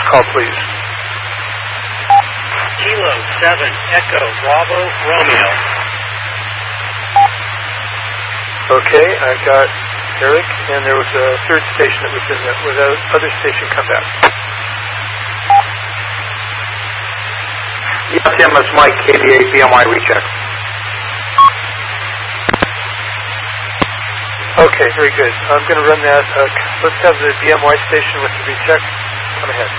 call, please. Kilo 7 Echo Bravo Romeo. Okay, I got Eric, and there was a third station that was in there. Would that other station come back? Yes, Tim, it's Mike, KBA BMY recheck. Okay, very good. I'm going to run that. Let's have the BMY station with the recheck. Come ahead.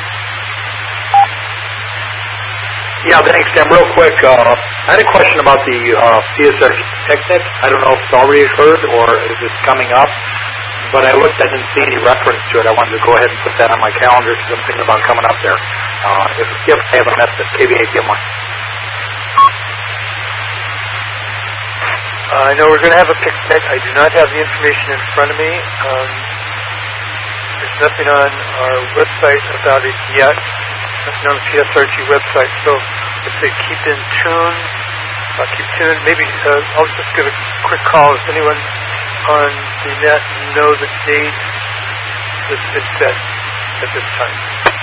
Yeah, thanks, Tim. Real quick, I had a question about the PSR picnic. I don't know if it's already occurred or if it's coming up, but I looked, I didn't see any reference to it. I wanted to go ahead and put that on my calendar because I'm thinking about coming up there. If I haven't met the KBA BMY. I know we're going to have a picnic. I do not have the information in front of me. There's nothing on our website about it yet. Nothing on the PSRG website. So if they keep in tune, keep tuned. Maybe I'll just give a quick call. Does anyone on the net know the date that's been set at this time?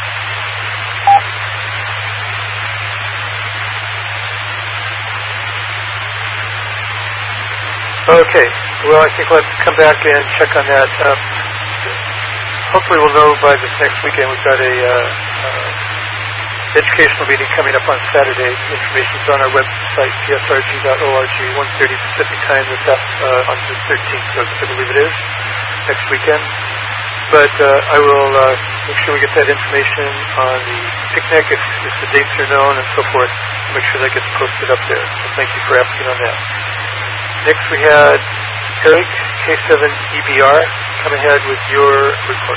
Okay. Well, I think let's come back and check on that. Hopefully we'll know by this next weekend. We've got a educational meeting coming up on Saturday. Information's on our website, psrg.org, 1:30 Pacific time. That's on the 13th, I believe it is, next weekend. But I will make sure we get that information on the picnic if the dates are known and so forth. Make sure that gets posted up there. So thank you for asking on that. Next we had Eric, K7EBR. Come ahead with your report.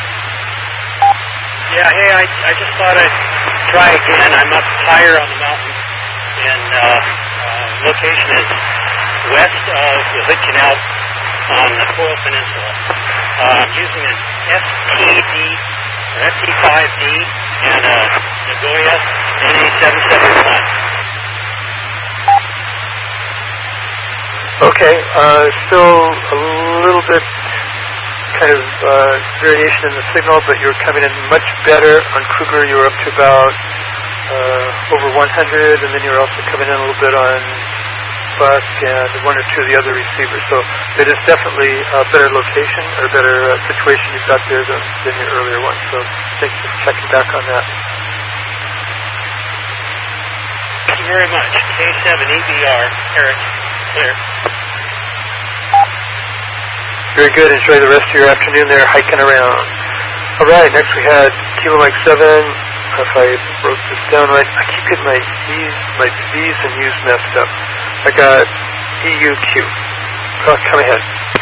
Yeah, hey, I just thought I'd try again. I'm up higher on the mountain, and location is west of the Hood Canal on the Coral Peninsula. I'm using an FT5D and a Nagoya NA771. Okay, still a little bit kind of variation in the signal, but you're coming in much better on Kruger. You were up to about over 100, and then you're also coming in a little bit on Buck and one or two of the other receivers. So it is definitely a better location or a better situation you've got there than your earlier one. So thank you for checking back on that. Thank you very much. K7EBR, Eric, clear. Very good. Enjoy the rest of your afternoon there hiking around. All right, next we had Kilo Mike 7. If I wrote this down right, I keep getting my V's and U's messed up. I got EUQ. Come ahead.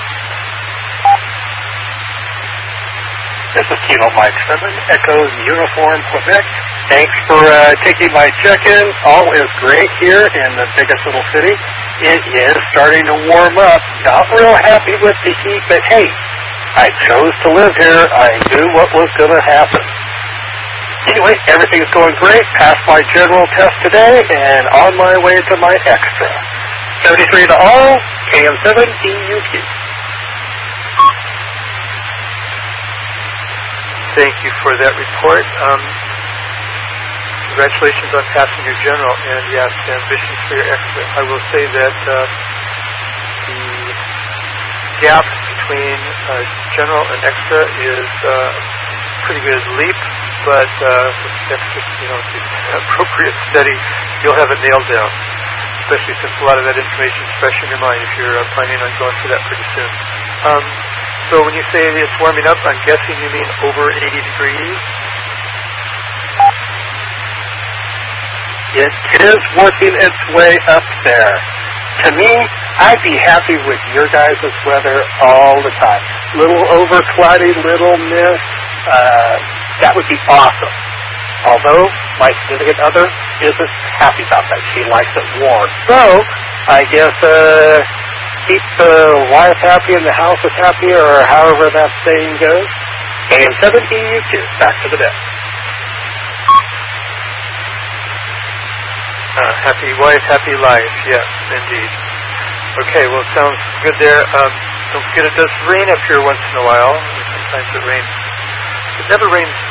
This is Kilo Mike 7, Echo Uniform Quebec. Thanks for taking my check-in. All is great here in the biggest little city. It is starting to warm up. Not real happy with the heat, but hey, I chose to live here. I knew what was going to happen. Anyway, everything is going great. Passed my general test today and on my way to my extra. 73 to all, KM7 EUQ. Thank you for that report. Congratulations on passing your general, and yes, ambitions for your extra. I will say that the gap between general and extra is a pretty good leap, but that's just, the appropriate study, you'll have it nailed down, especially since a lot of that information is fresh in your mind if you're planning on going for that pretty soon. So when you say it's warming up, I'm guessing you mean over 80 degrees? It is working its way up there. To me, I'd be happy with your guys' weather all the time. Little over cloudy, little mist, that would be awesome. Although, my significant other isn't happy about that. She likes it warm. So, I guess, keep the wife happy and the house is happy, or however that saying goes. And 7EUQ, back to the deck. Happy wife, happy life. Yes, indeed. Okay, well, sounds good there. Don't forget it does rain up here once in a while. Sometimes it rains. It never rains